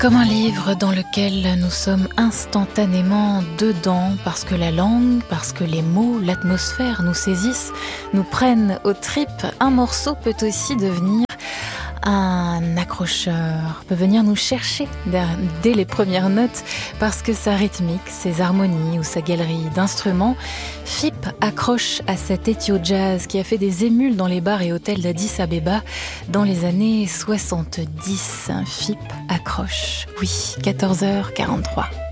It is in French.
Comme un livre dans lequel nous sommes instantanément dedans parce que la langue, parce que les mots, l'atmosphère nous saisissent, nous prennent aux tripes, un morceau peut aussi devenir un accrocheur, peut venir nous chercher dès les premières notes parce que sa rythmique, ses harmonies ou sa galerie d'instruments, Phipp accroche à cet ethio-jazz qui a fait des émules dans les bars et hôtels d'Addis Abeba dans les années 70. Phipp accroche, oui, 14h43.